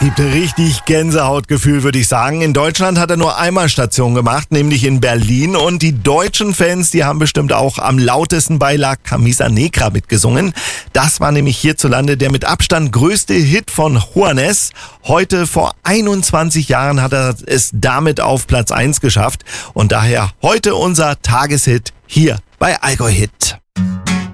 Gibt richtig Gänsehautgefühl, würde ich sagen. In Deutschland hat er nur einmal Station gemacht, nämlich in Berlin. Und die deutschen Fans, die haben bestimmt auch am lautesten bei La Camisa Negra mitgesungen. Das war nämlich hierzulande der mit Abstand größte Hit von Juanes. Heute vor 21 Jahren hat er es damit auf Platz 1 geschafft. Und daher heute unser Tageshit hier bei Allgäu Hit.